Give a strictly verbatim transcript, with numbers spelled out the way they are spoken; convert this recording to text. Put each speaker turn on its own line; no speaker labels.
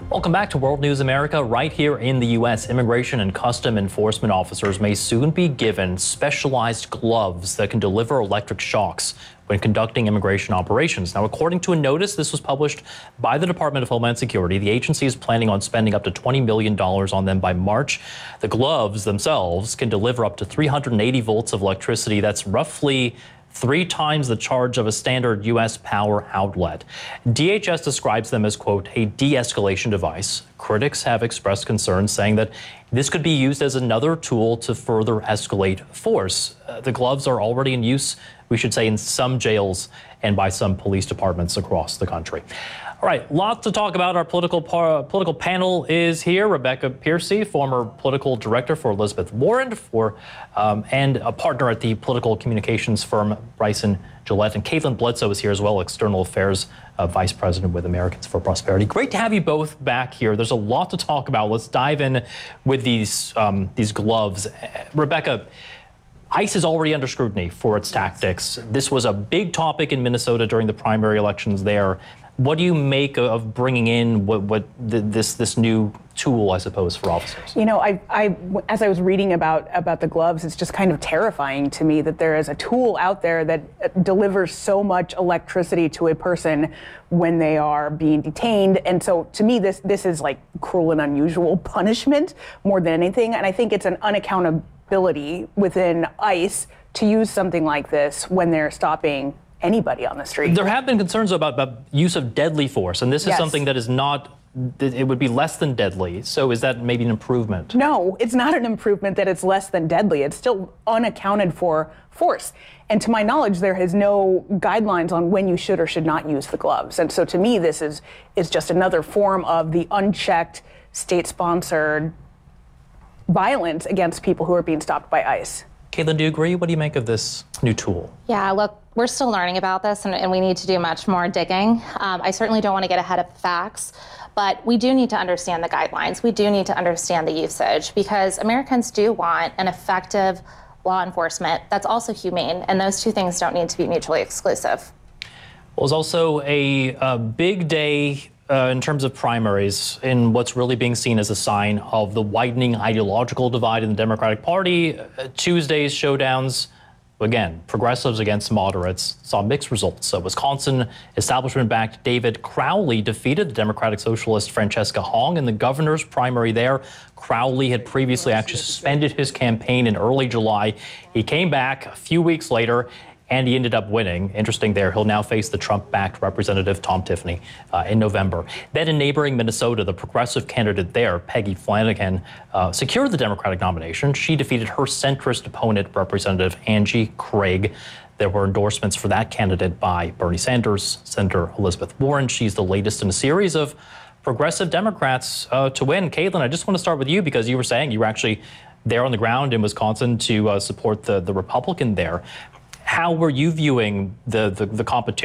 Welcome back to World News America. Right here in the U S, immigration and custom enforcement officers may soon be given specialized gloves that can deliver electric shocks when conducting immigration operations. Now, according to a notice, this was published by the Department of Homeland Security. The agency is planning on spending up to twenty million dollars on them by March. The gloves themselves can deliver up to three hundred eighty volts of electricity. That's roughly three times the charge of a standard U S power outlet. D H S describes them as, quote, a de-escalation device. Critics have expressed concerns, saying that this could be used as another tool to further escalate force. Uh, the gloves are already in use, we should say, in some jails and by some police departments across the country. All right, lots to talk about. Our political par political panel is here. Rebecca Piercy, former political director for Elizabeth Warren, for um, and a partner at the political communications firm Bryson Gillette. And Caitlin Bledsoe is here as well, external affairs uh, vice president with Americans for Prosperity. Great to have you both back here. There's a lot to talk about. Let's dive in with these um, these gloves. Uh, Rebecca, ICE is already under scrutiny for its tactics. This was a big topic in Minnesota during the primary elections there. What do you make of bringing in what, what this this new tool, I suppose, for officers?
You know, I, I, as I was reading about about the gloves, it's just kind of terrifying to me that there is a tool out there that delivers so much electricity to a person when they are being detained. And so, to me, this this is like cruel and unusual punishment more than anything. And I think it's an unaccountability within ICE to use something like this when they're stopping anybody on the street.
There have been concerns about, about use of deadly force, and this is
yes.
something that is not, it would be less than deadly. So is that maybe an improvement?
No, it's not an improvement that it's less than deadly. It's still unaccounted for force. And to my knowledge, there is no guidelines on when you should or should not use the gloves. And so to me, this is, is just another form of the unchecked, state-sponsored violence against people who are being stopped by ICE.
Caitlin, do you agree? What do you make of this new tool?
Yeah, look, we're still learning about this, and, and we need to do much more digging. Um, I certainly don't want to get ahead of the facts, but we do need to understand the guidelines. We do need to understand the usage, because Americans do want an effective law enforcement that's also humane, and those two things don't need to be mutually exclusive.
Well, it's also a, a big day Uh, in terms of primaries, in what's really being seen as a sign of the widening ideological divide in the Democratic Party. Uh, Tuesday's showdowns, again, progressives against moderates, saw mixed results. So Wisconsin establishment-backed David Crowley defeated the Democratic Socialist Francesca Hong in the governor's primary there. Crowley had previously actually suspended his campaign in early July. He came back a few weeks later, and he ended up winning. Interesting there, he'll now face the Trump-backed Representative Tom Tiffany uh, in November. Then in neighboring Minnesota, the progressive candidate there, Peggy Flanagan, uh, secured the Democratic nomination. She defeated her centrist opponent, Representative Angie Craig. There were endorsements for that candidate by Bernie Sanders, Senator Elizabeth Warren. She's the latest in a series of progressive Democrats uh, to win. Caitlin, I just want to start with you, because you were saying you were actually there on the ground in Wisconsin to uh, support the, the Republican there. How were you viewing the, the, the competition?